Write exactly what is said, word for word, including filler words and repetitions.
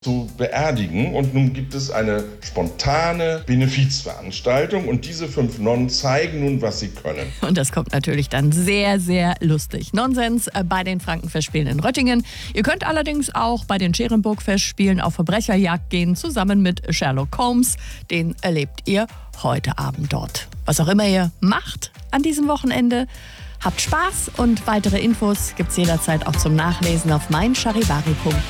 zu beerdigen. Und nun gibt es eine spontane Benefizveranstaltung und diese fünf Nonnen zeigen nun, was sie können. Und das kommt natürlich dann sehr, sehr lustig. Nonsens bei den Frankenfestspielen in Röttingen. Ihr könnt allerdings auch bei den Scherenburg-Festspielen auf Verbrecherjagd gehen, zusammen mit Sherlock Holmes. Den erlebt ihr heute Abend dort. Was auch immer ihr macht an diesem Wochenende, habt Spaß und weitere Infos gibt's jederzeit auch zum Nachlesen auf mein charivari punkt